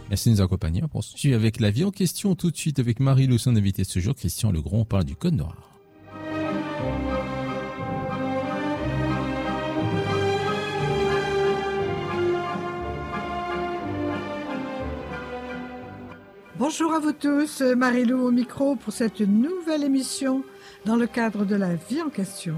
Merci de nous accompagner. On poursuit avec la vie en question tout de suite avec Marie-Lou, son invité ce jour, Christian Legros. On parle du Code Noir. Bonjour à vous tous, Marie-Lou au micro pour cette nouvelle émission dans le cadre de la vie en question.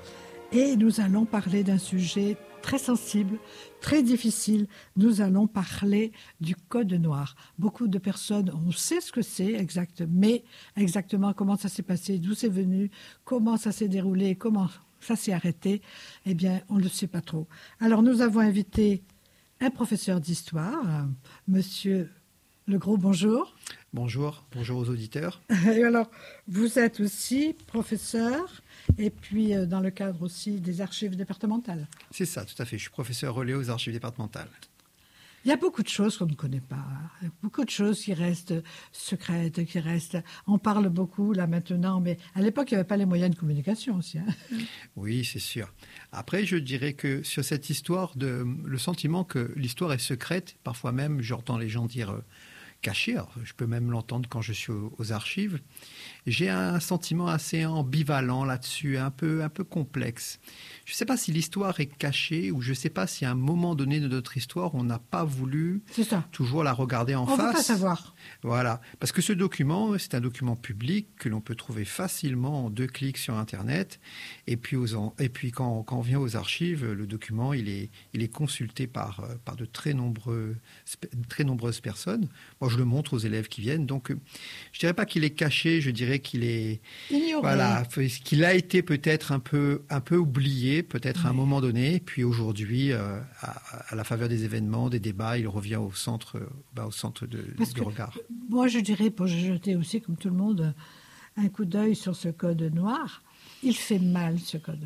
Et nous allons parler d'un sujet très sensible, très difficile. Nous allons parler du Code Noir. Beaucoup de personnes, on sait ce que c'est mais exactement comment ça s'est passé, d'où c'est venu, comment ça s'est déroulé, comment ça s'est arrêté, eh bien, on ne le sait pas trop. Alors, nous avons invité un professeur d'histoire, monsieur Legros, bonjour. Bonjour aux auditeurs. Et alors, vous êtes aussi professeur et puis dans le cadre aussi des archives départementales. C'est ça, tout à fait. Je suis professeur relais aux archives départementales. Il y a beaucoup de choses qu'on ne connaît pas. Il y a beaucoup de choses qui restent secrètes, qui restent... On parle beaucoup là maintenant, mais à l'époque, il n'y avait pas les moyens de communication aussi. Hein. Oui, c'est sûr. Après, je dirais que sur cette histoire, le sentiment que l'histoire est secrète, parfois même, j'entends les gens dire... caché, alors, je peux même l'entendre quand je suis aux archives. J'ai un sentiment assez ambivalent là-dessus, un peu complexe. Je ne sais pas si l'histoire est cachée ou je ne sais pas si à un moment donné de notre histoire, on n'a pas voulu toujours la regarder en face. On ne veut pas savoir. Voilà, parce que ce document, c'est un document public que l'on peut trouver facilement en 2 clics sur Internet. Et puis quand on vient aux archives, le document, il est consulté par de très nombreuses personnes. Moi, je le montre aux élèves qui viennent. Donc, je dirais pas qu'il est caché, je dirais qu'il est ignoré. Voilà, qu'il a été peut-être un peu oublié, peut-être à un moment donné. Puis aujourd'hui, à la faveur des événements, des débats, il revient au centre du regard. Moi, je dirais, pour jeter aussi, comme tout le monde, un coup d'œil sur ce Code Noir. Il fait mal, ce Code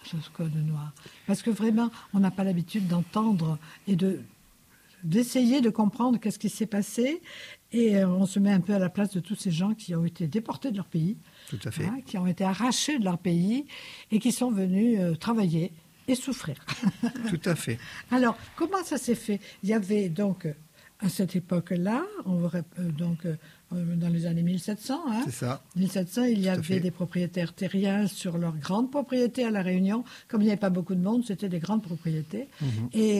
Noir. Parce que vraiment, on n'a pas l'habitude d'entendre et d'essayer de comprendre qu'est-ce qui s'est passé. Et on se met un peu à la place de tous ces gens qui ont été déportés de leur pays. Tout à fait. Hein, qui ont été arrachés de leur pays et qui sont venus travailler et souffrir. Tout à fait. Alors, comment ça s'est fait ? Il y avait donc, à cette époque-là, dans les années 1700, hein, c'est ça. 1700, il y avait des propriétaires terriens sur leurs grandes propriétés à La Réunion. Comme il n'y avait pas beaucoup de monde, c'était des grandes propriétés. Et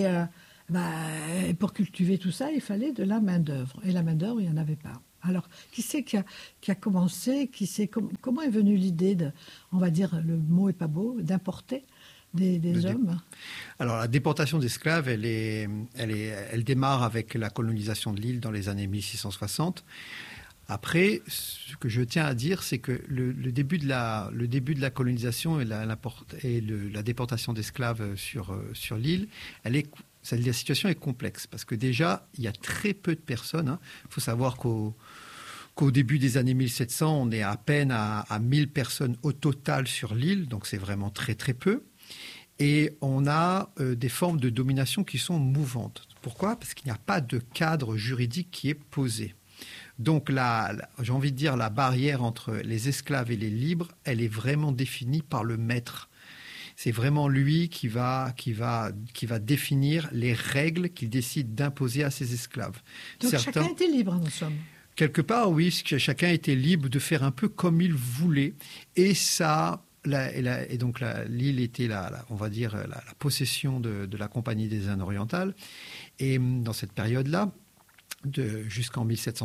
pour cultiver tout ça, il fallait de la main-d'œuvre. Et la main-d'œuvre, il n'y en avait pas. Alors, qui c'est qui a commencé comment est venue l'idée on va dire, le mot est pas beau, d'importer des hommes? Alors, la déportation d'esclaves, elle démarre avec la colonisation de l'île dans les années 1660. Après, ce que je tiens à dire, c'est que le début de la colonisation et la déportation d'esclaves sur l'île, la situation est complexe parce que déjà, il y a très peu de personnes. Il faut savoir qu'au début des années 1700, on est à peine à 1000 personnes au total sur l'île, donc c'est vraiment très très peu. Et on a des formes de domination qui sont mouvantes. Pourquoi ? Parce qu'il n'y a pas de cadre juridique qui est posé. Donc j'ai envie de dire, la barrière entre les esclaves et les libres, elle est vraiment définie par le maître. C'est vraiment lui qui va définir les règles qu'il décide d'imposer à ses esclaves. Donc chacun était libre, nous sommes. Quelque part, oui, chacun était libre de faire un peu comme il voulait. Et ça, donc l'île était on va dire la possession de la Compagnie des Indes orientales. Et dans cette période-là, jusqu'en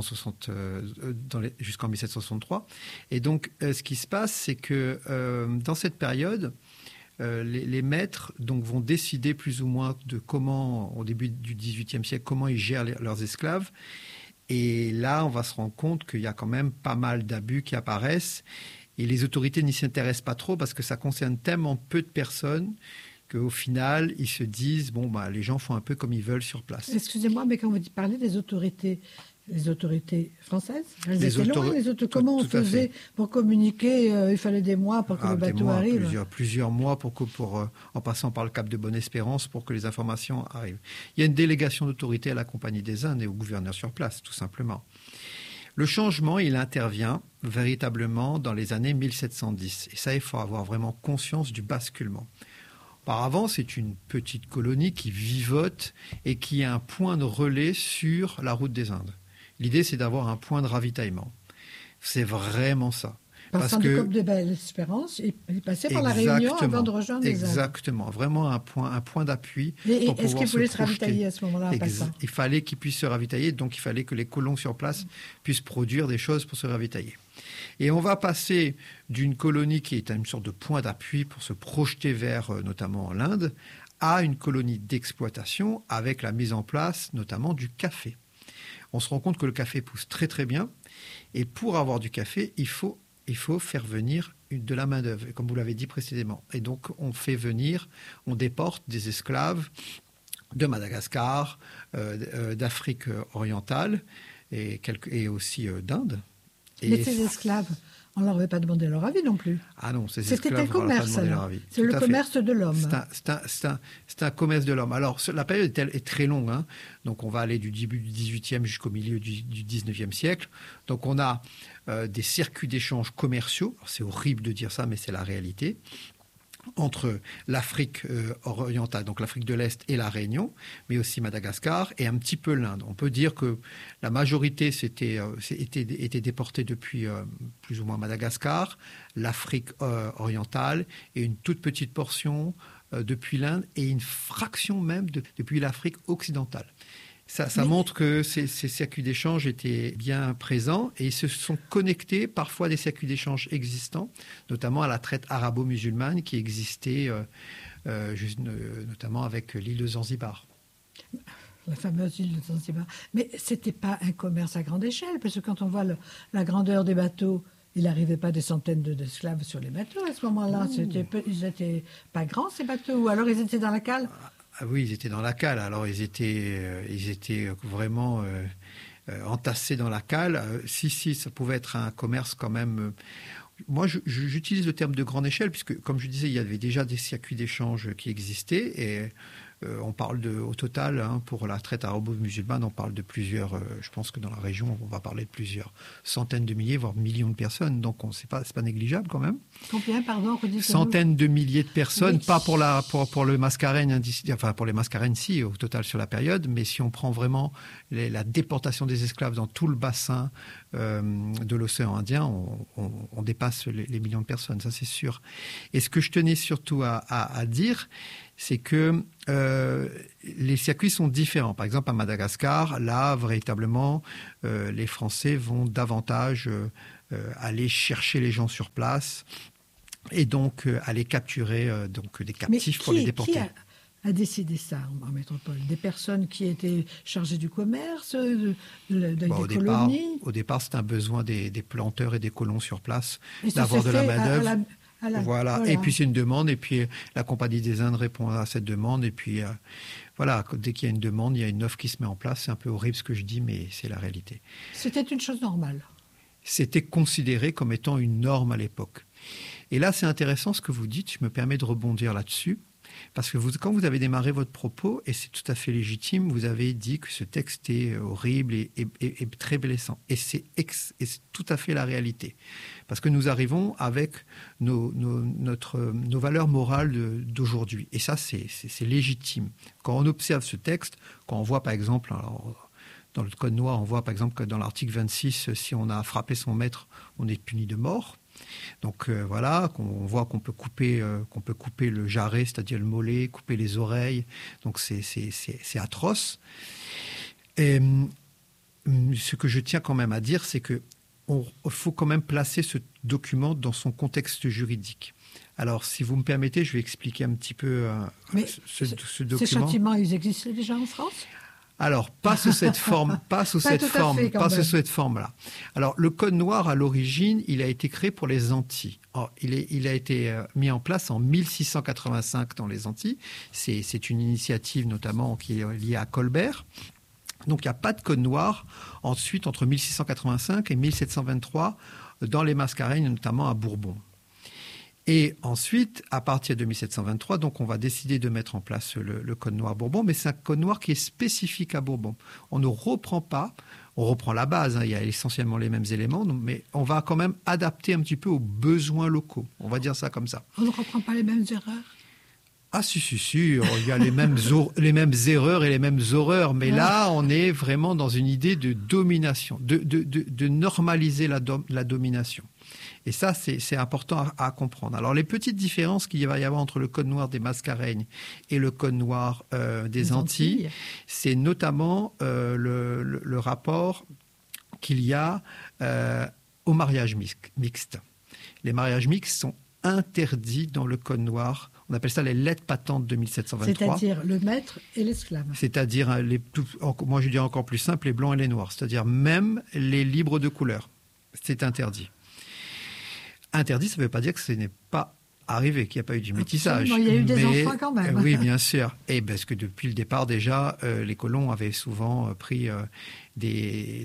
1763. Et donc, ce qui se passe, c'est que dans cette période, les maîtres vont décider plus ou moins de comment, au début du XVIIIe siècle, comment ils gèrent leurs esclaves. Et là, on va se rendre compte qu'il y a quand même pas mal d'abus qui apparaissent. Et les autorités n'y s'intéressent pas trop parce que ça concerne tellement peu de personnes qu'au final, ils se disent, les gens font un peu comme ils veulent sur place. Excusez-moi, mais quand vous parlez des autorités, les autorités françaises, elles étaient loin, comment on faisait pour communiquer? Il fallait des mois pour que le bateau arrive. Plusieurs mois en passant par le Cap de Bonne-Espérance pour que les informations arrivent. Il y a une délégation d'autorité à la Compagnie des Indes et au gouverneur sur place, tout simplement. Le changement, il intervient véritablement dans les années 1710. Et ça, il faut avoir vraiment conscience du basculement. Auparavant, c'est une petite colonie qui vivote et qui a un point de relais sur la route des Indes. L'idée, c'est d'avoir un point de ravitaillement. C'est vraiment ça. Passant du Cap de Belle-Espérance, il passait par la Réunion avant de rejoindre les Indes. Exactement, vraiment un point d'appui. Et est-ce qu'il voulait se ravitailler à ce moment-là en passant ? Il fallait qu'il puisse se ravitailler, donc il fallait que les colons sur place puissent produire des choses pour se ravitailler. Et on va passer d'une colonie qui est une sorte de point d'appui pour se projeter vers notamment l'Inde, à une colonie d'exploitation avec la mise en place notamment du café. On se rend compte que le café pousse très très bien, et pour avoir du café, il faut faire venir de la main-d'œuvre, comme vous l'avez dit précédemment. Et donc, on déporte des esclaves de Madagascar, d'Afrique orientale et aussi d'Inde. Mais ces esclaves, on ne leur avait pas demandé leur avis non plus. Ah non, ces C'était esclaves, un commerce, alors. C'est le commerce de l'homme. C'est un commerce de l'homme. Alors, la période est très longue. Hein. Donc, on va aller du début du XVIIIe jusqu'au milieu du XIXe siècle. Donc, on a des circuits d'échanges commerciaux. Alors, c'est horrible de dire ça, mais c'est la réalité. Entre l'Afrique orientale, donc l'Afrique de l'Est et la Réunion, mais aussi Madagascar et un petit peu l'Inde. On peut dire que la majorité était déportée depuis plus ou moins Madagascar, l'Afrique orientale et une toute petite portion depuis l'Inde et une fraction même depuis l'Afrique occidentale. Ça montre que ces circuits d'échange étaient bien présents et ils se sont connectés parfois à des circuits d'échange existants, notamment à la traite arabo-musulmane qui existait notamment avec l'île de Zanzibar. La fameuse île de Zanzibar. Mais ce n'était pas un commerce à grande échelle, parce que quand on voit la grandeur des bateaux, il n'arrivait pas des centaines d'esclaves sur les bateaux à ce moment-là. Ils n'étaient pas grands, ces bateaux, ou alors ils étaient dans la cale. Ah oui, ils étaient dans la cale. Alors, ils étaient vraiment entassés dans la cale. Si, ça pouvait être un commerce quand même. Moi, j'utilise le terme de grande échelle, puisque, comme je disais, il y avait déjà des circuits d'échange qui existaient. Et on parle au total, hein, pour la traite arabo-musulmane, on parle de plusieurs. Je pense que dans la région, on va parler de plusieurs centaines de milliers, voire millions de personnes. Donc, c'est pas négligeable quand même. Combien, pardon, centaines de milliers de personnes, oui. Pas pour le Mascareignes, enfin pour les Mascareignes, si, au total sur la période, mais si on prend vraiment la déportation des esclaves dans tout le bassin de l'océan Indien, on dépasse les millions de personnes, ça c'est sûr. Et ce que je tenais surtout à dire, c'est que les circuits sont différents. Par exemple, à Madagascar, là, véritablement, les Français vont davantage aller chercher les gens sur place et donc aller capturer des captifs pour les déporter. Qui a décidé ça en métropole? Des personnes qui étaient chargées du commerce, des colonies? Au départ, c'est un besoin des planteurs et des colons sur place d'avoir de la main-d'œuvre. Voilà. Et puis c'est une demande, et puis la Compagnie des Indes répond à cette demande, et puis voilà, dès qu'il y a une demande, il y a une offre qui se met en place. C'est un peu horrible ce que je dis, mais c'est la réalité. C'était une chose normale. C'était considéré comme étant une norme à l'époque. Et là, c'est intéressant ce que vous dites, je me permets de rebondir là-dessus, parce que quand vous avez démarré votre propos, et c'est tout à fait légitime, vous avez dit que ce texte est horrible et très blessant. Et c'est tout à fait la réalité. Parce que nous arrivons avec nos valeurs morales d'aujourd'hui. Et ça, c'est légitime. Quand on observe ce texte, quand on voit par exemple, dans le Code noir, on voit par exemple que dans l'article 26, si on a frappé son maître, on est puni de mort. Donc voilà, on voit qu'on peut couper le jarret, c'est-à-dire le mollet, couper les oreilles. Donc c'est atroce. Et ce que je tiens quand même à dire, c'est que faut quand même placer ce document dans son contexte juridique. Alors, si vous me permettez, je vais expliquer un petit peu ce document. Ces châtiments, ils existaient déjà en France ? Alors, pas sous cette forme, pas sous cette forme-là. Alors, le Code noir, à l'origine, il a été créé pour les Antilles. Or, il a été mis en place en 1685 dans les Antilles. C'est une initiative notamment qui est liée à Colbert. Donc, il n'y a pas de Code noir ensuite entre 1685 et 1723 dans les Mascareignes, notamment à Bourbon. Et ensuite, à partir de 1723, donc on va décider de mettre en place le Code noir Bourbon, mais c'est un Code noir qui est spécifique à Bourbon. On ne reprend pas, on reprend la base, hein, il y a essentiellement les mêmes éléments, mais on va quand même adapter un petit peu aux besoins locaux. On va dire ça comme ça. On ne reprend pas les mêmes erreurs? Ah si, il y a les mêmes erreurs et les mêmes horreurs, mais là, on est vraiment dans une idée de domination, de normaliser la domination. Et ça, c'est important à comprendre. Alors, les petites différences qu'il va y avoir entre le code noir des Mascareignes et le code noir des Antilles, c'est notamment le rapport qu'il y a au mariage mixte. Les mariages mixtes sont interdits dans le code noir. On appelle ça les lettres patentes de 1723. C'est-à-dire le maître et l'esclave. C'est-à-dire, moi je dirais encore plus simple, les blancs et les noirs. C'est-à-dire même les libres de couleur. C'est interdit. Interdit, ça ne veut pas dire que ce n'est pas arrivé, qu'il n'y a pas eu du métissage. Il y a eu des enfants quand même. Oui, bien sûr. Et parce que depuis le départ, déjà, les colons avaient souvent pris des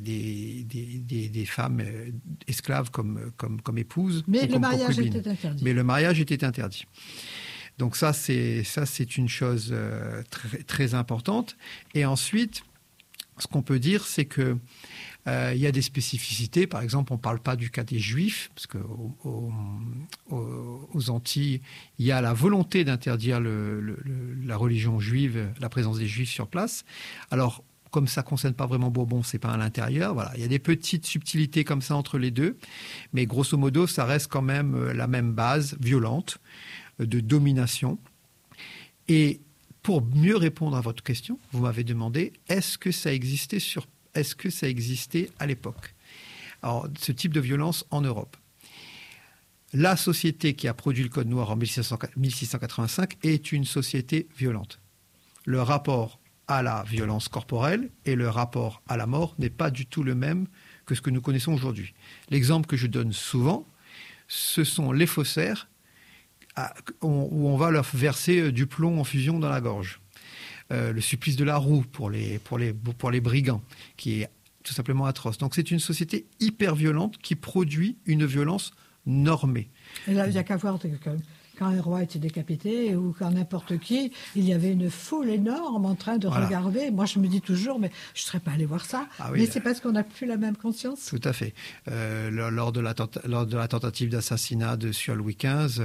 femmes esclaves comme épouses. Mais le mariage concubines. était interdit. Mais le mariage était interdit. Donc ça, c'est une chose très, très importante. Et ensuite, ce qu'on peut dire, c'est que il y a des spécificités. Par exemple, on ne parle pas du cas des Juifs, parce qu'aux Antilles, il y a la volonté d'interdire la religion juive, la présence des Juifs sur place. Alors, comme ça ne concerne pas vraiment Bourbon, ce n'est pas à l'intérieur. Voilà. Il y a des petites subtilités comme ça entre les deux. Mais grosso modo, ça reste quand même la même base violente de domination. Et pour mieux répondre à votre question, vous m'avez demandé, est-ce que ça existait à l'époque? Alors, ce type de violence en Europe. La société qui a produit le Code noir en 1685 est une société violente. Le rapport à la violence corporelle et le rapport à la mort n'est pas du tout le même que ce que nous connaissons aujourd'hui. L'exemple que je donne souvent, ce sont les faussaires où on va leur verser du plomb en fusion dans la gorge. Le supplice de la roue pour les brigands, qui est tout simplement atroce. Donc c'est une société hyper violente qui produit une violence normée. Et là, il n'y a qu'à voir quand un roi était décapité ou quand n'importe qui, il y avait une foule énorme en train de regarder. Moi, je me dis toujours, mais je ne serais pas allé voir ça. Ah oui, mais c'est parce qu'on n'a plus la même conscience. Tout à fait. Lors de la tentative d'assassinat de Louis XV,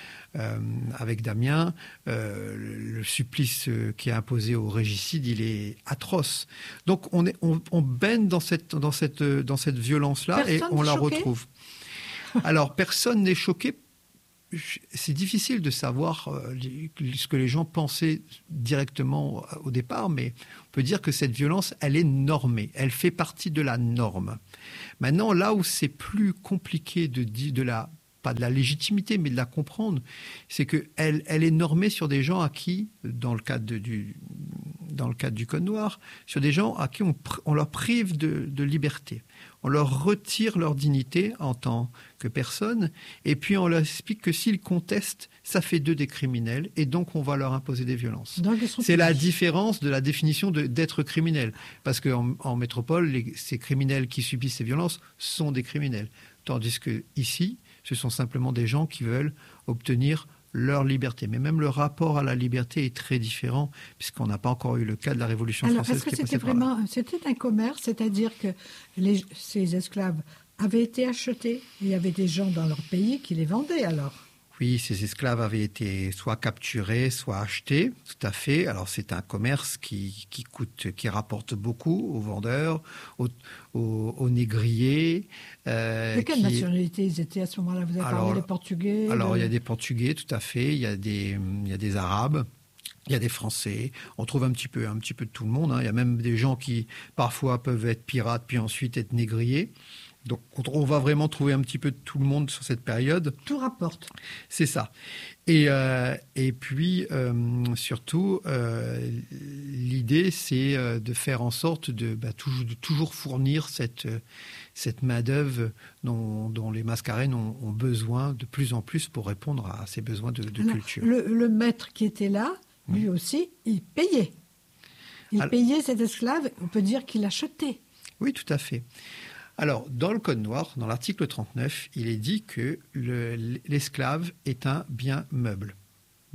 avec Damien, le supplice qui est imposé au régicide, il est atroce. Donc on baigne dans cette violence-là. Personne et on la retrouve. Alors personne n'est choqué. C'est difficile de savoir ce que les gens pensaient directement au départ, mais on peut dire que cette violence, elle est normée, elle fait partie de la norme. Maintenant, là où c'est plus compliqué pas de la légitimité, mais de la comprendre, c'est qu'elle est normée sur des gens à qui, dans le cadre du Code noir, sur des gens à qui on leur prive de liberté. On leur retire leur dignité en tant que personne, et puis on leur explique que s'ils contestent, ça fait d'eux des criminels, et donc on va leur imposer des violences. C'est la différence de la définition d'être criminel, parce qu'en métropole, ces criminels qui subissent ces violences sont des criminels, tandis que ici, ce sont simplement des gens qui veulent obtenir leur liberté. Mais même le rapport à la liberté est très différent, puisqu'on n'a pas encore eu le cas de la Révolution française. Alors, est-ce que c'était un commerce, c'est-à-dire que ces esclaves avaient été achetés, il y avait des gens dans leur pays qui les vendaient alors? Oui, ces esclaves avaient été soit capturés, soit achetés, tout à fait. Alors c'est un commerce qui rapporte beaucoup aux vendeurs, aux négriers. De quelle nationalité ils étaient à ce moment-là? Vous avez parlé des Portugais? Alors il y a des Portugais, tout à fait. Il y a des Arabes. Il y a des Français, on trouve un petit peu de tout le monde. Il y a même des gens qui parfois peuvent être pirates puis ensuite être négriers. Donc on va vraiment trouver un petit peu de tout le monde sur cette période. Tout rapporte. C'est ça. Et puis surtout, l'idée c'est de faire en sorte de toujours fournir cette main-d'œuvre dont les Mascareignes ont besoin de plus en plus pour répondre à ces besoins de culture. Le maître qui était là, lui aussi, il payait. Il payait cet esclave, on peut dire qu'il l'achetait. Oui, tout à fait. Alors, dans le Code noir, dans l'article 39, il est dit que l'esclave est un bien meuble. D'accord ?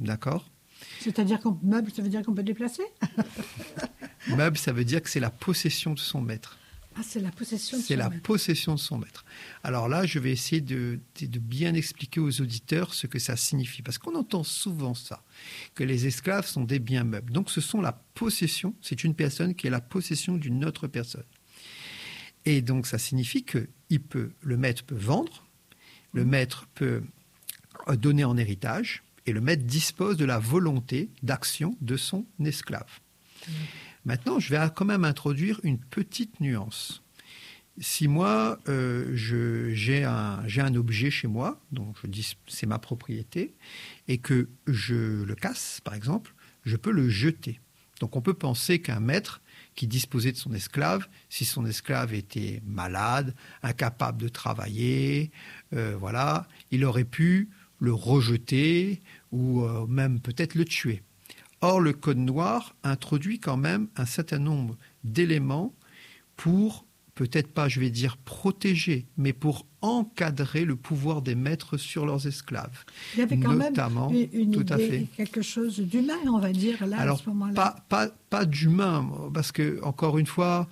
C'est-à-dire meuble, ça veut dire qu'on peut déplacer ? Meuble, ça veut dire que c'est la possession de son maître. Ah, c'est la possession de C'est son la maître. possession de son maître. Alors là, je vais essayer de bien expliquer aux auditeurs ce que ça signifie. Parce qu'on entend souvent ça, que les esclaves sont des biens meubles. Donc ce sont la possession, c'est une personne qui est la possession d'une autre personne. Et donc ça signifie que le maître peut vendre, le maître peut donner en héritage, et le maître dispose de la volonté d'action de son esclave. Maintenant, je vais quand même introduire une petite nuance. Si moi, j'ai un objet chez moi, donc je dis c'est ma propriété, et que je le casse, par exemple, je peux le jeter. Donc on peut penser qu'un maître qui disposait de son esclave, si son esclave était malade, incapable de travailler, voilà, il aurait pu le rejeter ou même peut-être le tuer. Or, le Code noir introduit quand même un certain nombre d'éléments pour, peut-être pas, je vais dire, protéger, mais pour encadrer le pouvoir des maîtres sur leurs esclaves. Il y avait quand Notamment, même une tout à idée, fait. quelque chose d'humain, on va dire, là, Alors, à ce moment-là. pas d'humain, parce que, encore une fois,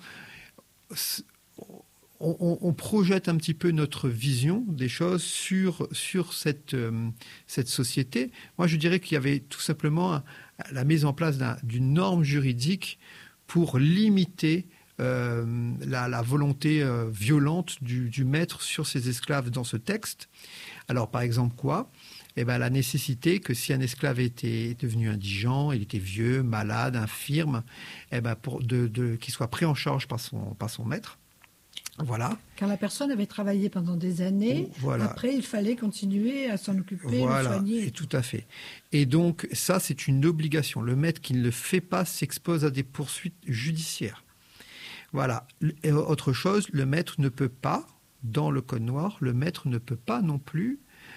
on projette un petit peu notre vision des choses sur cette société. Moi, je dirais qu'il y avait tout simplement la mise en place d'une norme juridique pour limiter la volonté violente du maître sur ses esclaves dans ce texte. Alors, par exemple, quoi ? Eh bien, la nécessité que si un esclave était devenu indigent, il était vieux, malade, infirme, eh ben qu'il soit pris en charge par son maître. Voilà. Car la personne avait travaillé pendant des années, voilà. Après il fallait continuer à s'en occuper, voilà. le soigner. Et tout à fait. Et donc ça, c'est une obligation. Le maître qui ne le fait pas s'expose à des poursuites judiciaires. Voilà. Et autre chose, le maître ne peut pas, dans le Code noir, le maître ne peut pas non plus...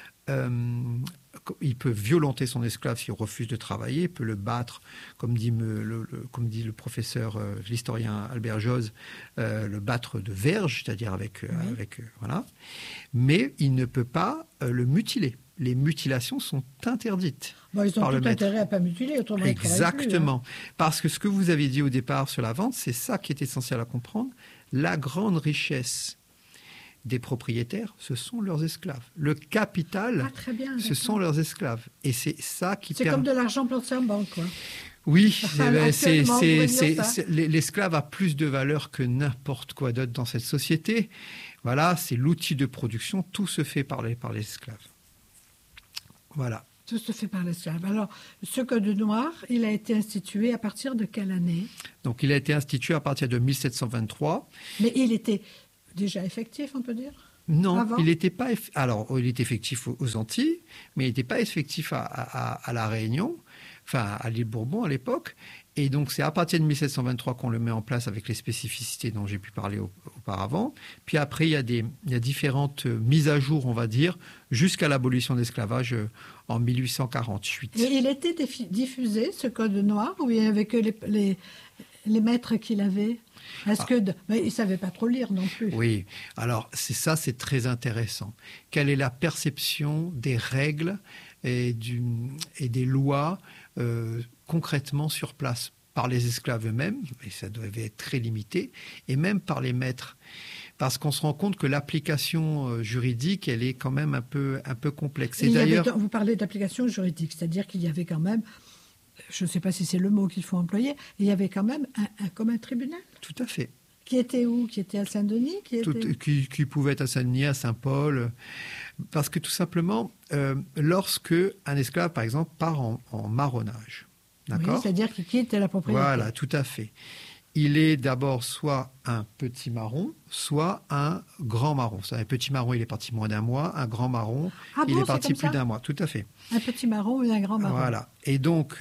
il peut violenter son esclave s'il refuse de travailler, il peut le battre, comme dit le professeur, l'historien Albert Joz, le battre de verge, c'est-à-dire avec voilà. Mais il ne peut pas le mutiler. Les mutilations sont interdites. Bon, ils ont par tout le maître. intérêt à ne pas mutiler, autrement ils ne travaillent plus, Exactement. Parce que ce que vous avez dit au départ sur la vente, c'est ça qui est essentiel à comprendre. La grande richesse des propriétaires, ce sont leurs esclaves. Le capital, très bien, ce sont leurs esclaves. Et c'est ça qui permet... comme de l'argent planté en banque, quoi. Oui, Actuellement, l'esclave a plus de valeur que n'importe quoi d'autre dans cette société. Voilà, c'est l'outil de production. Tout se fait par les esclaves. Voilà. Tout se fait par l'esclave. Alors, ce Code noir, il a été institué à partir de quelle année ? Donc, il a été institué à partir de 1723. Mais il était déjà effectif, on peut dire ? Non, Avant? il n'était pas... Alors, il était effectif aux Antilles, mais il n'était pas effectif à La Réunion, enfin à l'île Bourbon à l'époque. Et donc, c'est à partir de 1723 qu'on le met en place avec les spécificités dont j'ai pu parler auparavant. Puis après, il y a différentes mises à jour, on va dire, jusqu'à l'abolition de l'esclavage en 1848. Et il était diffusé, ce Code noir, ou il n'y avait que les maîtres qui l'avaient ? Mais ils ne savaient pas trop lire non plus. Oui, alors c'est très intéressant. Quelle est la perception des règles et des lois concrètement sur place par les esclaves eux-mêmes, et ça devait être très limité, et même par les maîtres. Parce qu'on se rend compte que l'application juridique, elle est quand même un peu complexe. Et d'ailleurs, vous parlez d'application juridique, c'est-à-dire qu'il y avait quand même, je ne sais pas si c'est le mot qu'il faut employer, il y avait quand même comme un tribunal. Tout à fait. Qui était où ? Qui était à Saint-Denis ? Qui pouvait être à Saint-Denis, à Saint-Paul. Parce que tout simplement, lorsque un esclave, par exemple, part en marronnage, d'accord ? Oui, c'est-à-dire qu'il quitte la propriété. Voilà, tout à fait. Il est d'abord soit un petit marron, soit un grand marron. Un petit marron, il est parti moins d'un mois. Un grand marron, il est parti plus d'un mois. Tout à fait. Un petit marron et un grand marron. Voilà. Et donc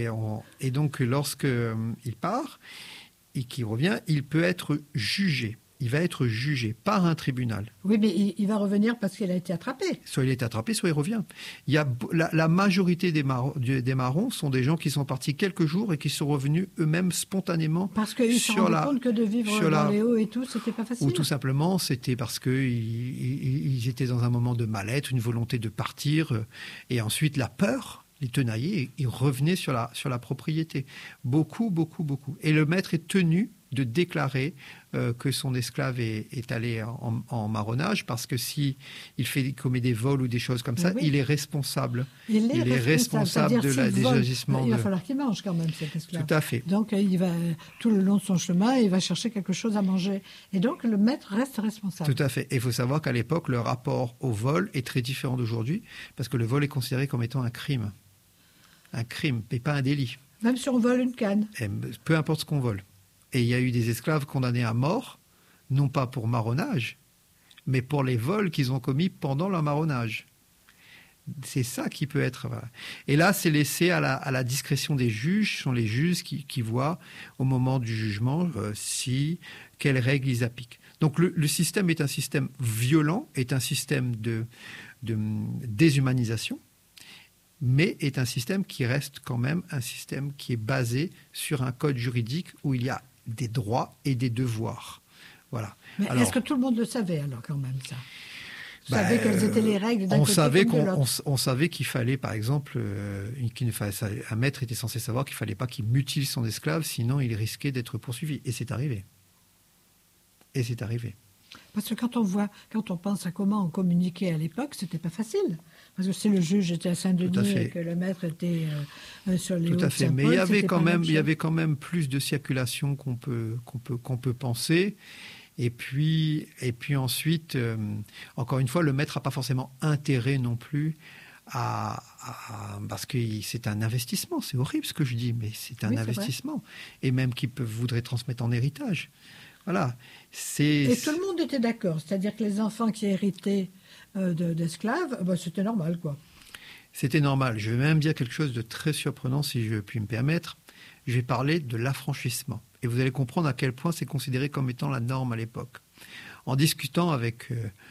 lorsque il part et qu'il revient, il peut être jugé. Il va être jugé par un tribunal. Oui, mais il va revenir parce qu'il a été attrapé. Soit il est attrapé, soit il revient. Il y a la majorité des marrons sont des gens qui sont partis quelques jours et qui sont revenus eux-mêmes spontanément. Parce qu'ils se rendent compte que de vivre dans les hauts et tout, c'était pas facile. Ou tout simplement, c'était parce qu'ils étaient dans un moment de mal-être, une volonté de partir, et ensuite la peur les tenaillait et ils revenaient sur la propriété. Beaucoup. Et le maître est tenu de déclarer que son esclave est allé en marronnage, parce que si il commet des vols ou des choses comme ça, il est responsable. Il est responsable des agissements. Il va falloir qu'il mange quand même, cet esclave. Tout à fait. Donc il va tout le long de son chemin, il va chercher quelque chose à manger. Et donc le maître reste responsable. Tout à fait. Et il faut savoir qu'à l'époque, le rapport au vol est très différent d'aujourd'hui, parce que le vol est considéré comme étant un crime. Un crime, mais pas un délit. Même si on vole une canne. Et peu importe ce qu'on vole. Et il y a eu des esclaves condamnés à mort, non pas pour marronnage, mais pour les vols qu'ils ont commis pendant leur marronnage. C'est ça qui peut être... Voilà. Et là, c'est laissé à la discrétion des juges. Ce sont les juges qui voient, au moment du jugement, quelles règles ils appliquent. Donc le système est un système violent, est un système de déshumanisation, mais est un système qui reste quand même un système qui est basé sur un code juridique où il y a des droits et des devoirs. Voilà. Mais est-ce que tout le monde le savait alors quand même, ça? Vous savez quelles étaient les règles d'un côté comme de l'autre? On savait qu'il fallait, par exemple, un maître était censé savoir qu'il ne fallait pas qu'il mutile son esclave, sinon il risquait d'être poursuivi. Et c'est arrivé. Et c'est arrivé. Parce que quand on pense à comment on communiquait à l'époque, c'était pas facile. Parce que si le juge était à Saint-Denis et que le maître était sur les hauts de Saint-Paul, mais il y avait quand même plus de circulation qu'on peut penser. Et puis ensuite, encore une fois, le maître n'a pas forcément intérêt non plus parce que c'est un investissement. C'est horrible ce que je dis, mais c'est un investissement. Et même qu'il voudrait transmettre en héritage. Voilà. Et tout le monde était d'accord, c'est-à-dire que les enfants qui héritaient d'esclaves, c'était normal, quoi. C'était normal. Je vais même dire quelque chose de très surprenant, si je puis me permettre. Je vais parler de l'affranchissement. Et vous allez comprendre à quel point c'est considéré comme étant la norme à l'époque. En discutant avec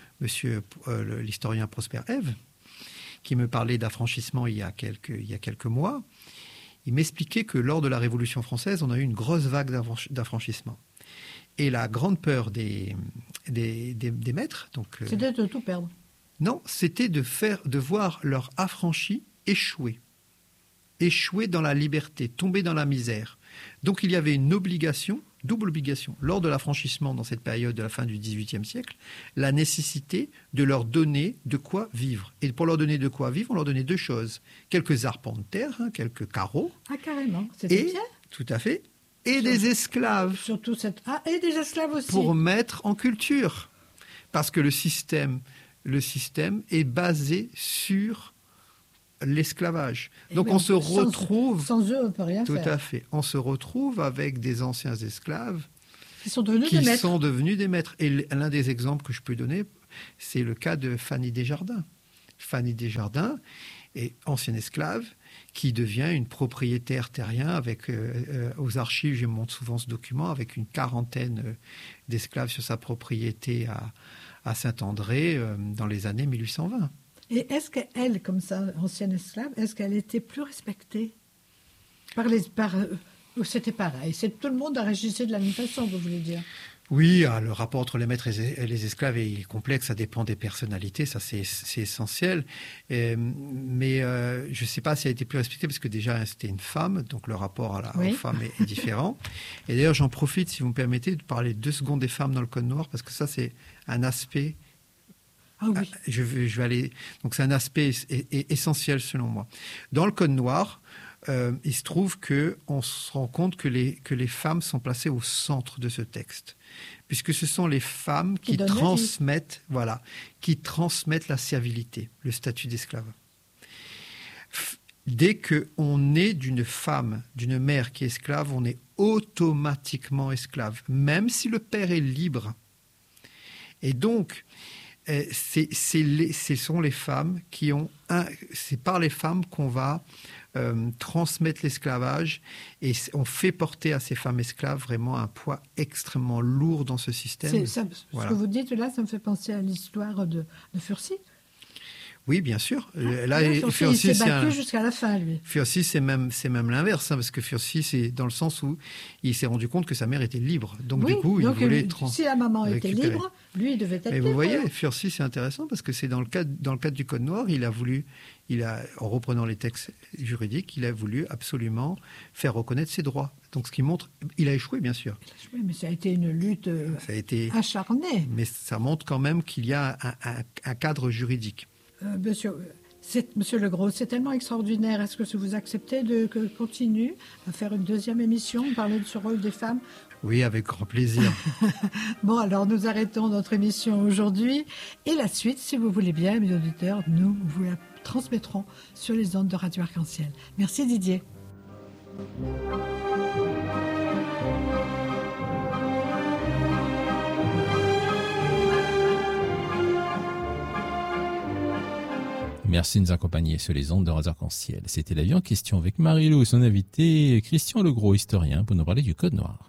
l'historien Prosper Ève, qui me parlait d'affranchissement il y a quelques mois, il m'expliquait que lors de la Révolution française, on a eu une grosse vague d'affranchissement. Et la grande peur des maîtres... C'était de tout perdre. Non, c'était de voir leurs affranchis échouer. Échouer dans la liberté, tomber dans la misère. Donc il y avait une double obligation, lors de l'affranchissement dans cette période de la fin du XVIIIe siècle, la nécessité de leur donner de quoi vivre. Et pour leur donner de quoi vivre, on leur donnait deux choses. Quelques arpents de terre, quelques carreaux. Ah, carrément. C'était bien. Tout à fait. Et des esclaves. Surtout et des esclaves aussi. Pour mettre en culture. Parce que le système est basé sur l'esclavage. Donc on se retrouve... Sans eux, on ne peut rien faire. Tout à fait. On se retrouve avec des anciens esclaves qui sont devenus des maîtres. Et l'un des exemples que je peux donner, c'est le cas de Fanny Desjardins. Fanny Desjardins est ancienne esclave qui devient une propriétaire terrien avec, aux archives, je montre souvent ce document, avec une quarantaine d'esclaves sur sa propriété à Saint-André dans les années 1820. Et est-ce qu'elle, comme ça, ancienne esclave, est-ce qu'elle était plus respectée c'était pareil, tout le monde réagissait de la même façon, vous voulez dire? Oui, le rapport entre les maîtres et les esclaves est complexe, ça dépend des personnalités, ça c'est essentiel. Mais je ne sais pas si elle a été plus respectée, parce que déjà c'était une femme, donc le rapport aux femmes est différent. Et d'ailleurs j'en profite, si vous me permettez, de parler 2 secondes des femmes dans le Code noir, parce que ça c'est un aspect... Ah oui. Je vais aller... Donc c'est un aspect essentiel selon moi. Dans le Code noir, il se trouve qu'on se rend compte que les femmes sont placées au centre de ce texte, puisque ce sont les femmes qui transmettent la servilité, le statut d'esclave. Dès qu'on est d'une femme, d'une mère qui est esclave, on est automatiquement esclave, même si le père est libre. Et donc, ce sont les femmes c'est par les femmes qu'on va transmettre l'esclavage, et on fait porter à ces femmes esclaves vraiment un poids extrêmement lourd dans ce système. Ce que vous dites là, ça me fait penser à l'histoire de Furcy. Oui, bien sûr. Là, Furcy, il s'est battu jusqu'à la fin, lui. Furcy, c'est même l'inverse, parce que Furcy, c'est dans le sens où il s'est rendu compte que sa mère était libre. Donc, du coup, il voulait... Si la maman était libre, lui, il devait être libre. Vous voyez, Furcy, c'est intéressant, parce que c'est dans le cadre du Code noir, en reprenant les textes juridiques, il a voulu absolument faire reconnaître ses droits. Donc, ce qui montre... Il a échoué, bien sûr. Mais ça a été une lutte acharnée. Mais ça montre quand même qu'il y a un cadre juridique. Monsieur Legros, c'est tellement extraordinaire. Est-ce que vous acceptez que continue à faire une deuxième émission, parler de ce rôle des femmes? Oui, avec grand plaisir. Bon, alors nous arrêtons notre émission aujourd'hui. Et la suite, si vous voulez bien, mes auditeurs, nous vous la transmettrons sur les ondes de Radio Arc-en-Ciel. Merci Didier. Merci de nous accompagner sur les ondes de Radio Arc-en-Ciel. C'était La Vie en question avec Marie-Lou et son invité Christian Legros, historien, pour nous parler du Code noir.